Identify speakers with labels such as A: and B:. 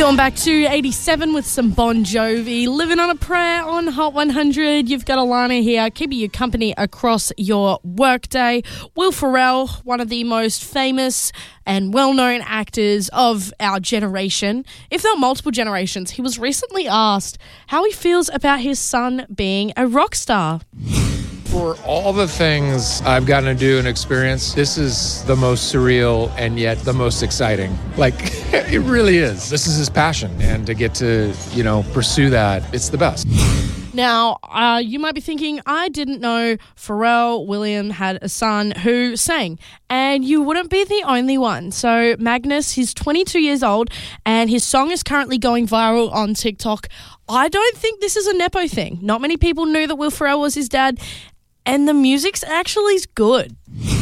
A: Going back to 87 with some Bon Jovi. Living on a Prayer on Hot 100. You've got Alana here, keeping you company across your workday. Will Ferrell, one of the most famous and well-known actors of our generation, if not multiple generations, he was recently asked how he feels about his son being a rock star.
B: For all the things I've gotten to do and experience, this is the most surreal and yet the most exciting. Like, it really is. This is his passion, and to get to, pursue that, it's the best.
A: Now, you might be thinking, I didn't know Pharrell Williams had a son who sang, and you wouldn't be the only one. So Magnus, he's 22 years old, and his song is currently going viral on TikTok. I don't think this is a Nepo thing. Not many people knew that Will Ferrell was his dad, and the music's actually good.